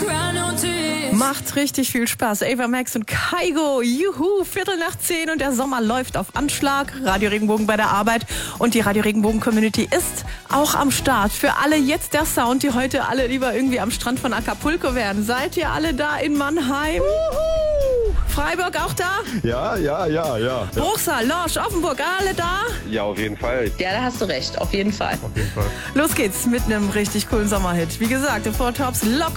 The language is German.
Macht richtig viel Spaß. Ava Max und Kygo, juhu, 9:15 und der Sommer läuft auf Anschlag. Radio Regenbogen bei der Arbeit und die Radio Regenbogen Community ist auch am Start. Für alle jetzt der Sound, die heute alle lieber irgendwie am Strand von Acapulco wären. Seid ihr alle da in Mannheim? Freiburg auch da? Ja. Bruchsal, Lorsch, Offenburg, alle da? Ja, auf jeden Fall. Ja, da hast du recht, auf jeden Fall. Auf jeden Fall. Los geht's mit einem richtig coolen Sommerhit. Wie gesagt, The Four Tops, Lock